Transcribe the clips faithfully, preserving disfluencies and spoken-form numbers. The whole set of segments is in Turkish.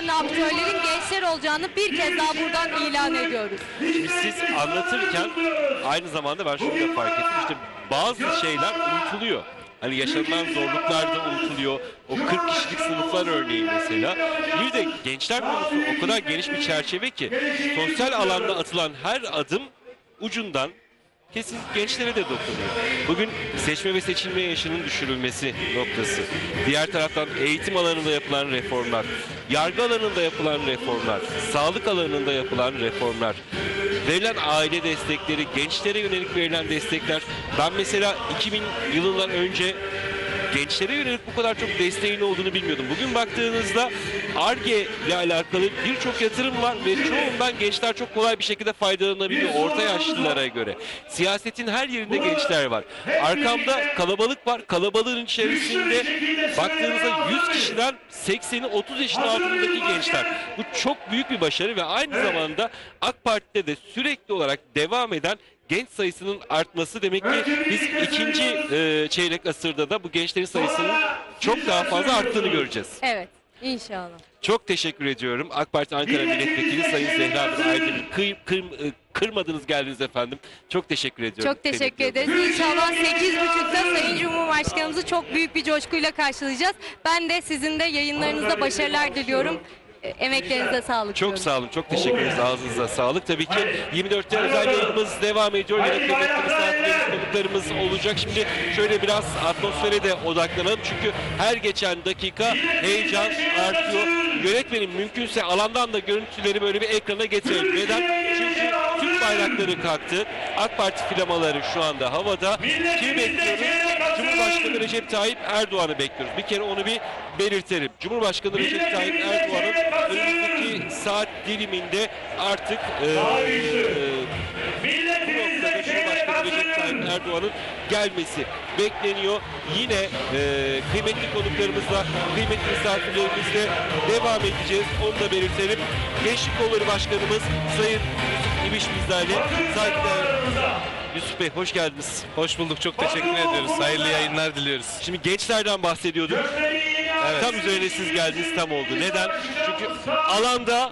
önemli aktörlerin gençler olacağını bir kez daha buradan ilan ediyoruz. Şimdi siz anlatırken aynı zamanda ben şunu da fark ettim. İşte bazı şeyler unutuluyor. Hani yaşanılan zorluklar da unutuluyor. O kırk kişilik sınıflar örneği mesela. Bir de gençler konusu o kadar geniş bir çerçeve ki sosyal alanda atılan her adım ucundan kesin gençlere de dokunuyor. Bugün seçme ve seçilme yaşının düşürülmesi noktası. Diğer taraftan eğitim alanında yapılan reformlar, yargı alanında yapılan reformlar, sağlık alanında yapılan reformlar, verilen aile destekleri, gençlere yönelik verilen destekler. Ben mesela iki bin yılından önce gençlere yönelik bu kadar çok desteğin olduğunu bilmiyordum. Bugün baktığınızda Ar-Ge ile alakalı birçok yatırım var ve çoğundan gençler çok kolay bir şekilde faydalanabiliyor orta yaşlılara göre. Siyasetin her yerinde gençler var. Arkamda kalabalık var. Kalabalığın içerisinde baktığınızda yüz kişiden sekseni otuz yaşın altındaki gençler. Bu çok büyük bir başarı ve aynı zamanda AK Parti'de de sürekli olarak devam eden genç sayısının artması demek ki biz ikinci e, çeyrek asırda da bu gençlerin sayısının çok daha fazla arttığını göreceğiz. Evet, inşallah. Çok teşekkür ediyorum. AK Parti Ankara Milletvekili Sayın Zehra Nur Aydın'ı kır, kır, kırmadınız geldiniz efendim. Çok teşekkür ediyorum. Çok teşekkür ederiz. İnşallah sekiz buçukta Sayın Cumhurbaşkanımızı çok büyük bir coşkuyla karşılayacağız. Ben de sizin de yayınlarınızda başarılar diliyorum. Emeklerinize sağlık. Çok sağ olun. Çok teşekkür ederiz. Ağzınıza sağlık. Tabii ki yirmi dörtte özel yayınımız devam ediyor. Yine kıymetli misafirlerimiz, konuklarımız olacak. Şimdi şöyle biraz atmosfere de odaklanalım. Çünkü her geçen dakika heyecan artıyor. Yönetmenim mümkünse alandan da görüntüleri böyle bir ekrana getirelim. Neden? Çünkü Türk bayrakları kalktı. AK Parti flamaları şu anda havada. Kimi bekliyoruz? Cumhurbaşkanı Recep Tayyip Erdoğan'ı bekliyoruz. Bir kere onu bir belirtelim. Cumhurbaşkanı Recep Tayyip Erdoğan'ın önümüzdeki saat diliminde artık e, e, bu noktada Cumhurbaşkanı Recep Tayyip Erdoğan'ın gelmesi bekleniyor. Yine e, kıymetli konuklarımızla, kıymetli misafirlerimizle devam edeceğiz. Onu da belirtelim. Gençlik Kolları Başkanımız Sayın Yusuf İbiş bizlerle. Saygılar. Yusuf Bey hoş geldiniz. Hoş bulduk. Çok teşekkür ediyoruz. Hayırlı yayınlar diliyoruz. Şimdi gençlerden bahsediyorduk. Evet. Tam üzerine siz geldiniz, tam oldu. Neden? Çünkü alanda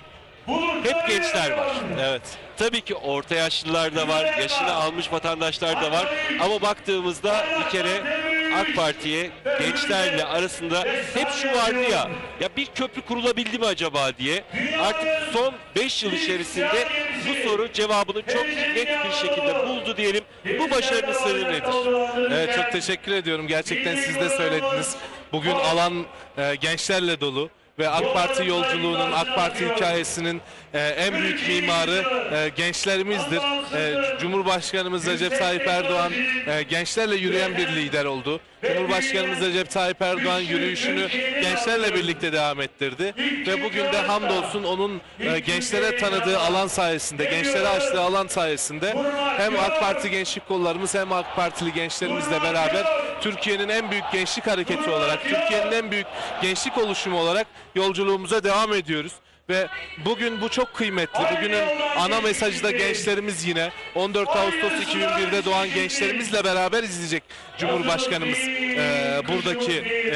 hep gençler var. Evet. Tabii ki orta yaşlılar da var, yaşını almış vatandaşlar da var. Ama baktığımızda bir kere AK Parti'ye gençlerle arasında hep şu vardı ya, ya bir köprü kurulabildi mi acaba diye. Artık son beş yıl içerisinde bu soru cevabını çok net bir şekilde buldu diyelim. Bu başarının sırrı nedir? Evet, çok teşekkür ediyorum. Gerçekten siz de söylediniz. Bugün alan e, gençlerle dolu. Ve AK Parti yolculuğunun, AK Parti hikayesinin e, en büyük mimarı e, gençlerimizdir. E, Cumhurbaşkanımız Recep Tayyip Erdoğan e, gençlerle yürüyen bir lider oldu. Cumhurbaşkanımız Recep Tayyip Erdoğan yürüyüşünü gençlerle birlikte devam ettirdi. Ve bugün de hamdolsun onun e, gençlere tanıdığı alan sayesinde, gençlere açtığı alan sayesinde hem AK Parti gençlik kollarımız hem AK Partili gençlerimizle beraber Türkiye'nin en büyük gençlik hareketi olarak, Türkiye'nin en büyük gençlik oluşumu olarak yolculuğumuza devam ediyoruz. Ve bugün bu çok kıymetli. Bugünün ana mesajı da gençlerimiz yine on dört Ağustos iki bin bir'de doğan gençlerimizle beraber izleyecek Cumhurbaşkanımız e, buradaki e,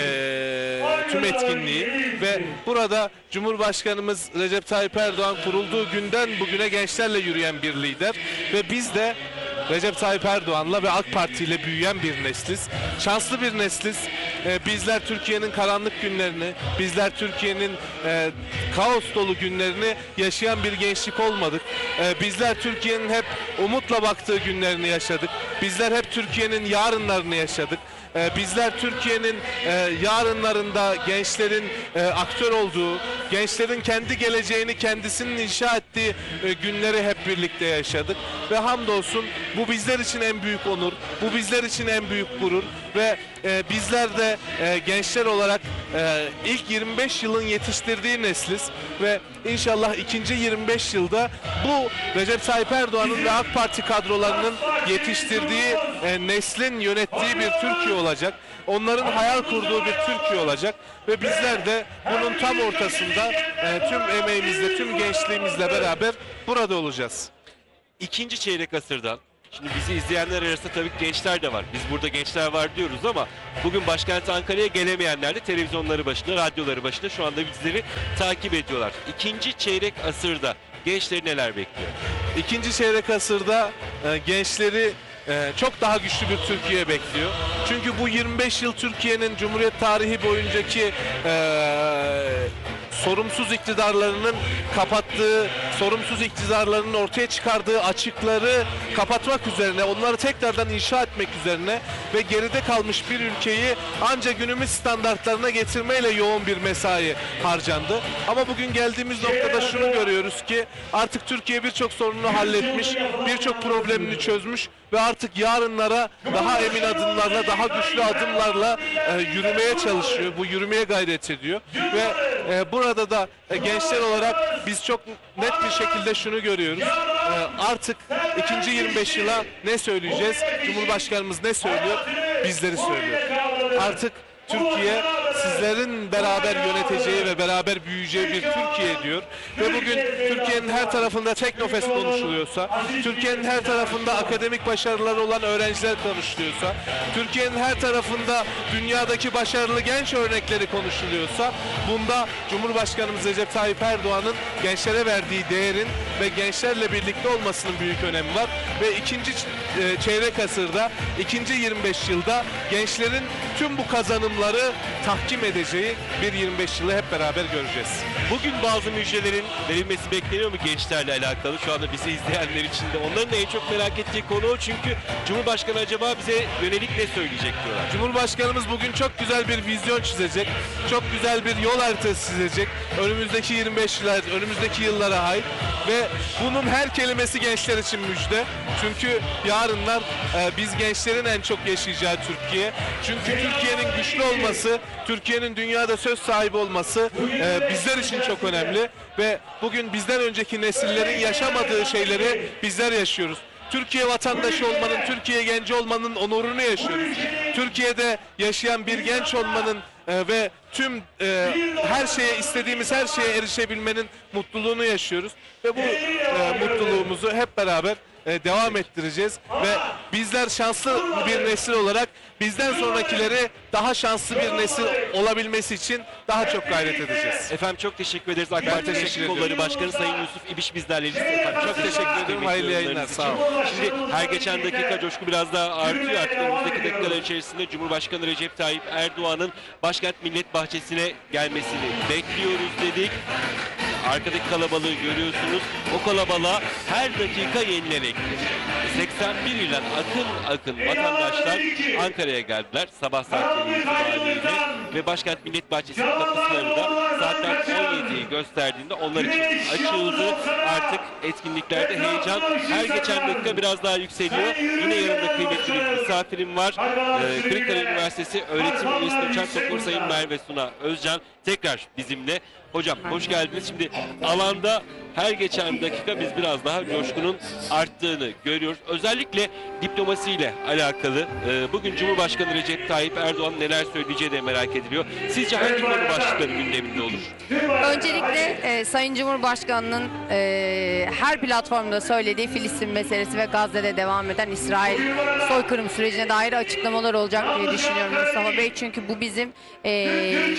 tüm etkinliği. Ve burada Cumhurbaşkanımız Recep Tayyip Erdoğan kurulduğu günden bugüne gençlerle yürüyen bir lider. Ve biz de Recep Tayyip Erdoğan'la ve AK Parti ile büyüyen bir nesliz. Şanslı bir nesliz. Ee, bizler Türkiye'nin karanlık günlerini, bizler Türkiye'nin e, kaos dolu günlerini yaşayan bir gençlik olmadık. Ee, bizler Türkiye'nin hep umutla baktığı günlerini yaşadık. Bizler hep Türkiye'nin yarınlarını yaşadık. Ee, bizler Türkiye'nin e, yarınlarında gençlerin e, aktör olduğu, gençlerin kendi geleceğini kendisinin inşa ettiği e, günleri hep birlikte yaşadık. Ve hamdolsun bu bizler için en büyük onur, bu bizler için en büyük gurur ve e, bizler de e, gençler olarak e, ilk yirmi beş yılın yetiştirdiği nesliz ve inşallah ikinci yirmi beş yılda bu Recep Tayyip Erdoğan'ın ve AK Parti kadrolarının yetiştirdiği e, neslin yönettiği bir Türkiye olacak. Onların hayal kurduğu bir Türkiye olacak ve bizler de bunun tam ortasında e, tüm emeğimizle, tüm gençliğimizle beraber burada olacağız. İkinci çeyrek asırdan Şimdi bizi izleyenler arasında tabii gençler de var. Biz burada gençler var diyoruz ama bugün başkent Ankara'ya gelemeyenler de televizyonları başında, radyoları başında şu anda bizleri takip ediyorlar. İkinci çeyrek asırda gençleri neler bekliyor? İkinci çeyrek asırda e, gençleri e, çok daha güçlü bir Türkiye bekliyor. Çünkü bu yirmi beş yıl Türkiye'nin Cumhuriyet tarihi boyuncaki e, sorumsuz iktidarlarının kapattığı, sorumsuz iktidarlarının ortaya çıkardığı açıkları kapatmak üzerine, onları tekrardan inşa etmek üzerine ve geride kalmış bir ülkeyi ancak günümüz standartlarına getirmeyle yoğun bir mesai harcandı. Ama bugün geldiğimiz noktada şunu görüyoruz ki artık Türkiye birçok sorununu halletmiş, birçok problemini çözmüş ve artık yarınlara daha emin adımlarla, daha güçlü adımlarla e, yürümeye çalışıyor. Bu yürümeye gayret ediyor ve e, burada da e, gençler olarak biz çok net bir şekilde şunu görüyoruz. E, artık ikinci yirmi beş yıla ne söyleyeceğiz? Cumhurbaşkanımız ne söylüyor? Bizleri söylüyor. Artık Türkiye sizlerin beraber yöneteceği ve beraber büyüyeceği bir Türkiye diyor. Ve bugün Türkiye'nin her tarafında Teknofest konuşuluyorsa, Türkiye'nin her tarafında akademik başarıları olan öğrenciler konuşuluyorsa, Türkiye'nin her tarafında dünyadaki başarılı genç örnekleri konuşuluyorsa, bunda Cumhurbaşkanımız Recep Tayyip Erdoğan'ın gençlere verdiği değerin ve gençlerle birlikte olmasının büyük önemi var. Ve ikinci çeyrek asırda, ikinci yirmi beş yılda gençlerin tüm bu kazanımları tahkim edeceği bir yirmi beş yılı hep beraber göreceğiz. Bugün bazı müjdelerin verilmesi bekleniyor mu gençlerle alakalı? Şu anda bizi izleyenler için de. Onların da en çok merak ettiği konu o, çünkü Cumhurbaşkanı acaba bize yönelik ne söyleyecek diyorlar. Cumhurbaşkanımız bugün çok güzel bir vizyon çizecek, çok güzel bir yol haritası çizecek. Önümüzdeki yirmi beş yıllar, önümüzdeki yıllara ait ve bunun her kelimesi gençler için müjde. Çünkü yarınlar e, biz gençlerin en çok yaşayacağı Türkiye. Çünkü Türkiye'nin güçlü olması, Türkiye'nin dünyada söz sahibi olması e, bizler için çok önemli ve bugün bizden önceki nesillerin yaşamadığı şeyleri bizler yaşıyoruz. Türkiye vatandaşı olmanın, Türkiye genci olmanın onurunu yaşıyoruz. Türkiye'de yaşayan bir genç olmanın e, ve tüm e, her şeye, istediğimiz her şeye erişebilmenin mutluluğunu yaşıyoruz. Ve bu e, mutluluğumuzu hep beraber e, devam ettireceğiz. Ve bizler şanslı bir nesil olarak bizden sonrakileri daha şanslı bir nesil olabilmesi için daha çok gayret edeceğiz. Efendim çok teşekkür ederiz. AK Parti teşekkür Gençlik Kolları ediyorum. Başkanı Sayın Yusuf İbiş bizlerle birlikte. Efendim çok teşekkür ediyorum. Hayırlı yayınlar, sağ olun. Şimdi her geçen dakika coşku biraz daha artıyor. Artık önümüzdeki dakikalar içerisinde Cumhurbaşkanı Recep Tayyip Erdoğan'ın Başkent Millet Bahçesi'ne gelmesini bekliyoruz dedik. Arkadaki kalabalığı görüyorsunuz. O kalabalığa her dakika yenilenek. seksen bir ile akın akın vatandaşlar Ankara'ya geldiler sabah saatleri itibariyle ve Başkent Millet Bahçesi'nin kapıları da saatler on yediyi gösterdiğinde onlar için açıldı. Artık etkinliklerde heyecan her geçen dakika biraz daha yükseliyor. Yine yanımda kıymetli bir misafirim var. Ee, Kırıkkale Üniversitesi Öğretim Üyesi Doçent Doktor Sayın Merve Suna Özcan tekrar bizimle. Hocam hoş geldiniz. Şimdi alanda her geçen dakika biz biraz daha coşkunun arttığını görüyoruz. Özellikle diplomasiyle alakalı e, bugün Cumhurbaşkanı Recep Tayyip Erdoğan neler söyleyeceği de merak ediliyor. Sizce hangi konu başlıkları gündeminde olur? Öncelikle e, Sayın Cumhurbaşkanı'nın e, her platformda söylediği Filistin meselesi ve Gazze'de devam eden İsrail soykırım sürecine dair açıklamalar olacak diye düşünüyorum Mustafa Bey. Çünkü bu bizim e,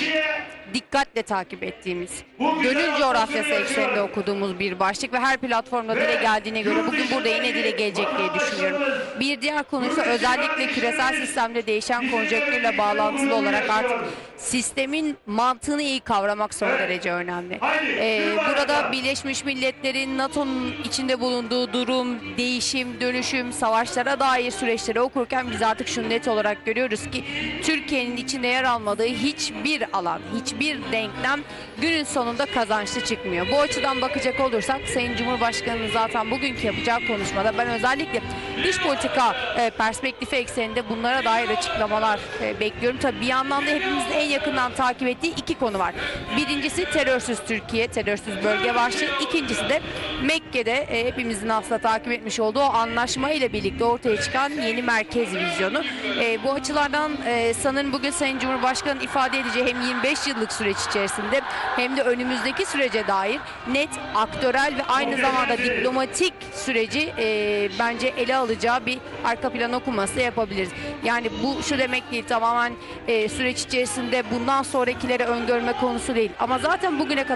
dikkatle takip ettiğimiz, gönül coğrafyası ekseninde okuduğumuz bir başlık ve her platformda dile geldiğine göre bugün burada yine dile gelecek diye düşünüyorum. Bir diğer konu ise özellikle küresel sistemde değişen konjonktürle bağlantılı olarak artık sistemin mantığını iyi kavramak son derece önemli. Ee, burada Birleşmiş Milletler'in, NATO'nun içinde bulunduğu durum, değişim, dönüşüm, savaşlara dair süreçleri okurken biz artık şunu net olarak görüyoruz ki Türkiye'nin içinde yer almadığı hiçbir alan, hiçbir denklem günün sonunda kazançlı çıkmıyor. Bu açıdan bakacak olursak Sayın Cumhurbaşkanı'nın zaten bugünkü yapacağı konuşmada ben özellikle dış politika e, perspektifi ekseninde bunlara dair açıklamalar e, bekliyorum. Tabii bir yandan da hepimizin en yakından takip ettiği iki konu var. Birincisi terör terörsüz Türkiye, terörsüz bölge başlığı. İkincisi de Mekke'de e, hepimizin aslında takip etmiş olduğu o anlaşma ile birlikte ortaya çıkan yeni merkez vizyonu. E, bu açılardan e, sanırım bugün Sayın Cumhurbaşkanı'nın ifade edeceği hem yirmi beş yıllık süreç içerisinde hem de önümüzdeki sürece dair net, aktörel ve aynı zamanda diplomatik süreci e, bence ele alacağı bir arka plan okuması yapabiliriz. Yani bu şu demek değil, tamamen e, süreç içerisinde bundan sonrakilere öngörme konusu değil. Ama zaten bugüne kadar